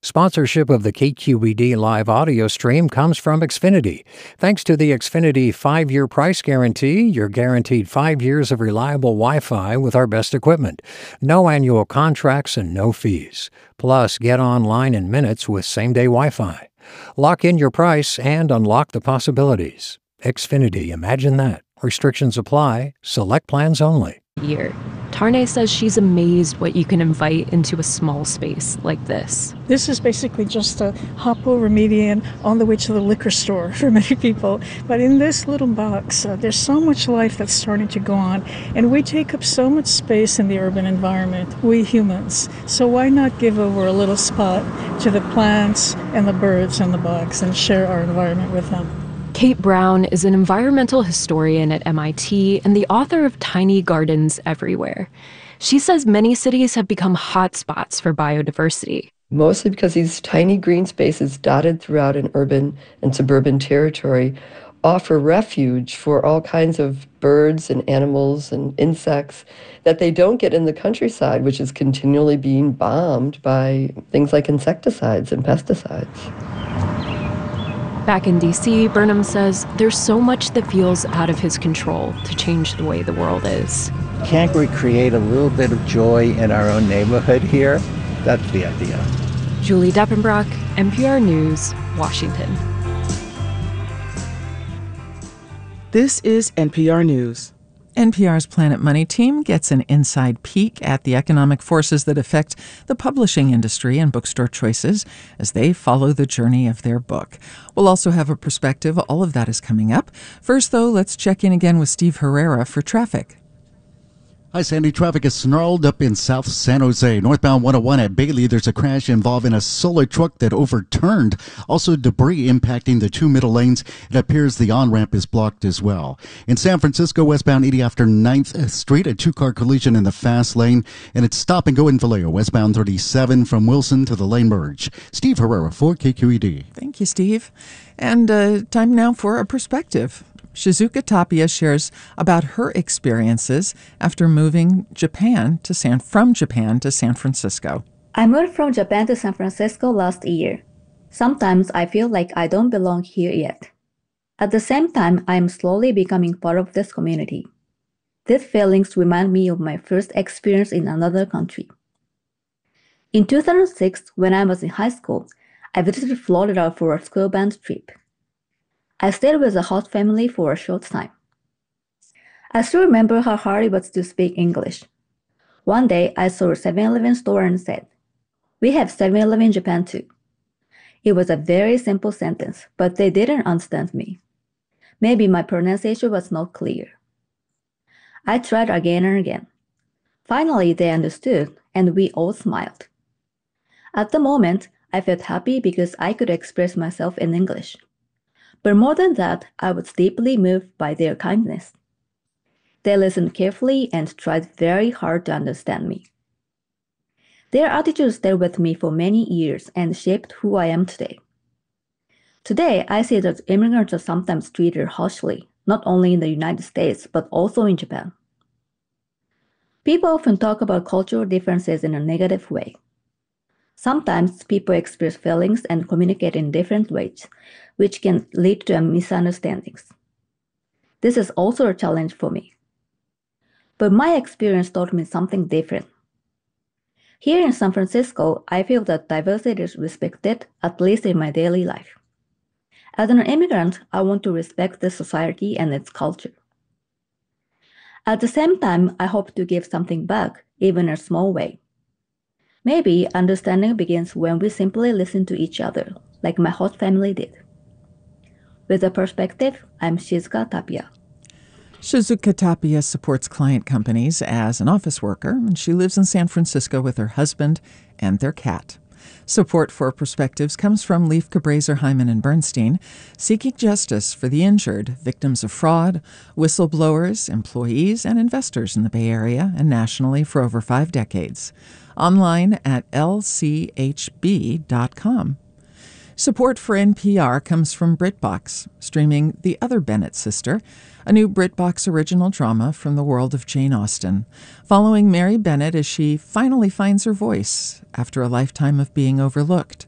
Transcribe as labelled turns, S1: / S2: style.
S1: Sponsorship of the KQED live audio stream comes from Xfinity. Thanks to the Xfinity 5-year price guarantee, you're guaranteed 5 years of reliable Wi-Fi with our best equipment. No annual contracts and no fees. Plus, get online in minutes with same-day Wi-Fi. Lock in your price and unlock the possibilities. Xfinity, imagine that. Restrictions apply. Select plans only.
S2: Year. Tarnay says she's amazed what you can invite into a small space like this.
S3: This is basically just a hop over median on the way to the liquor store for many people. But in this little box, there's so much life that's starting to go on. And we take up so much space in the urban environment, we humans. So why not give over a little spot to the plants and the birds in the box and share our environment with them?
S2: Kate Brown is an environmental historian at MIT and the author of Tiny Gardens Everywhere. She says many cities have become hotspots for biodiversity.
S4: Mostly because these tiny green spaces dotted throughout an urban and suburban territory offer refuge for all kinds of birds and animals and insects that they don't get in the countryside, which is continually being bombed by things like insecticides and pesticides.
S2: Back in D.C., Burnham says there's so much that feels out of his control to change the way the world is.
S5: Can't we create a little bit of joy in our own neighborhood here? That's the idea.
S2: Julie Deppenbrock, NPR News, Washington.
S6: This is NPR News.
S7: NPR's Planet Money team gets an inside peek at the economic forces that affect the publishing industry and bookstore choices as they follow the journey of their book. We'll also have a perspective. All of that is coming up. First, though, let's check in again with Steve Herrera for traffic.
S8: Hi, Sandy. Traffic is snarled up in South San Jose. Northbound 101 at Bailey, there's a crash involving a solar truck that overturned. Also, debris impacting the two middle lanes. It appears the on-ramp is blocked as well. In San Francisco, westbound 80 after 9th Street, a two-car collision in the fast lane. And it's stop and go in Vallejo, westbound 37 from Wilson to the lane merge. Steve Herrera for KQED.
S7: Thank you, Steve. And time now for a perspective. Shizuka Tapia shares about her experiences after moving from Japan to San Francisco.
S9: I moved from Japan to San Francisco last year. Sometimes I feel like I don't belong here yet. At the same time, I am slowly becoming part of this community. These feelings remind me of my first experience in another country. In 2006, when I was in high school, I visited Florida for a school band trip. I stayed with a host family for a short time. I still remember how hard it was to speak English. One day, I saw a 7-Eleven store and said, "We have 7-Eleven in Japan too." It was a very simple sentence, but they didn't understand me. Maybe my pronunciation was not clear. I tried again and again. Finally, they understood, and we all smiled. At the moment, I felt happy because I could express myself in English. But more than that, I was deeply moved by their kindness. They listened carefully and tried very hard to understand me. Their attitude stayed with me for many years and shaped who I am today. Today, I see that immigrants are sometimes treated harshly, not only in the United States, but also in Japan. People often talk about cultural differences in a negative way. Sometimes people express feelings and communicate in different ways, which can lead to misunderstandings. This is also a challenge for me. But my experience taught me something different. Here in San Francisco, I feel that diversity is respected, at least in my daily life. As an immigrant, I want to respect the society and its culture. At the same time, I hope to give something back, even in a small way. Maybe understanding begins when we simply listen to each other, like my host family did. With a perspective, I'm Shizuka Tapia.
S7: Shizuka Tapia supports client companies as an office worker, and she lives in San Francisco with her husband and their cat. Support for Perspectives comes from Leif Cabraser, Hyman, and Bernstein, seeking justice for the injured, victims of fraud, whistleblowers, employees, and investors in the Bay Area and nationally for over 5 decades. Online at lchb.com. Support for NPR comes from BritBox, streaming The Other Bennett Sister, a new BritBox original drama from the world of Jane Austen, following Mary Bennett as she finally finds her voice after a lifetime of being overlooked.